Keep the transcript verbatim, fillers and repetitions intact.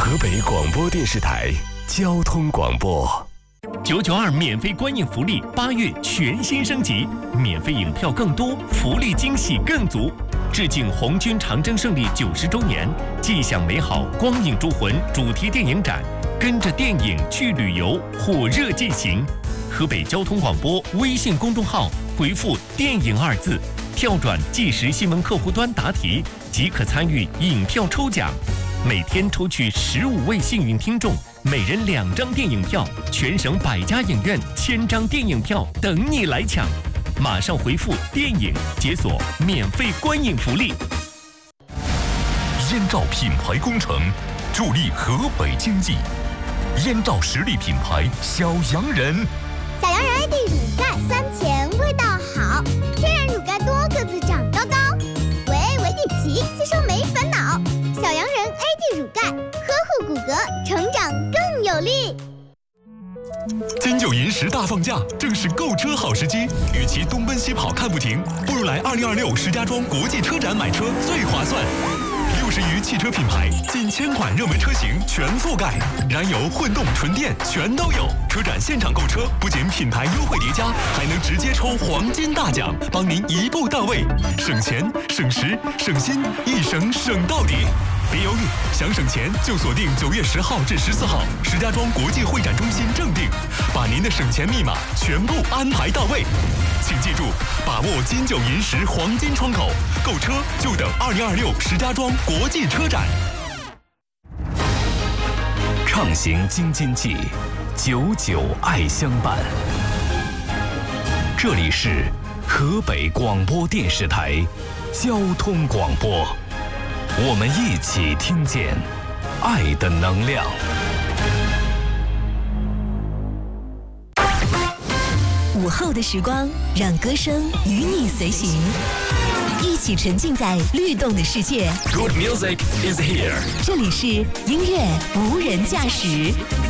河北广播电视台交通广播。 九九二免费观影福利，八月全新升级，免费影票更多，福利惊喜更足。致敬红军长征胜利九十周年，既享美好光影铸魂主题电影展，跟着电影去旅游，火热进行。河北交通广播微信公众号回复“电影”二字，跳转即时新闻客户端答题，即可参与影票抽奖。每天抽取十五位幸运听众，每人两张电影票，全省百家影院千张电影票等你来抢。马上回复“电影”解锁免费观影福利。 燕赵品牌工程助力河北经济，燕赵实力品牌小洋人。 小洋人 A D 乳钙酸甜味道好，天然乳钙多个子长高高，维维地奇吸收没烦恼。小洋人 A D 乳钙呵护骨骼，成长更有力。 金九银十大放假，正是购车好时机。与其东奔西跑看不停，不如来二零二六石家庄国际车展买车最划算。六十余汽车品牌，近千款热门车型全覆盖，燃油、混动、纯电全都有。车展现场购车，不仅品牌优惠叠加，还能直接抽黄金大奖，帮您一步到位，省钱、省时、省心，一省省到底。别犹豫，想省钱就锁定九月十号至十四号石家庄国际会展中心正定，把您的省钱密码全部安排到位。请记住，把握金九银十黄金窗口，购车就等二零二六石家庄国际车展。 畅行京津冀，久久爱相伴。这里是河北广播电视台交通广播，我们一起听见爱的能量。 午后的时光，让歌声与你随行，一起沉浸在律动的世界。 Good music is here。 这里是音乐无人驾驶。